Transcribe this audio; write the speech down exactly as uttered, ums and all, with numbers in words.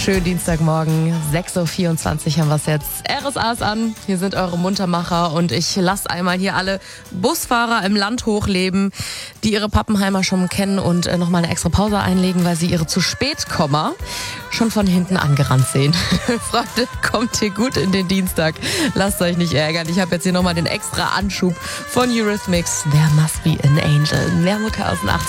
Schönen Dienstagmorgen, sechs Uhr vierundzwanzig haben wir es jetzt. R S A ist an, hier sind eure Muntermacher und ich lasse einmal hier alle Busfahrer im Land hochleben, die ihre Pappenheimer schon kennen und äh, nochmal eine extra Pause einlegen, weil sie ihre zu spät Komma schon von hinten angerannt sehen. Freunde, kommt hier gut in den Dienstag. Lasst euch nicht ärgern. Ich habe jetzt hier nochmal den extra Anschub von Eurythmics. There Must Be an Angel. Mehr Mutter aus den achtziger.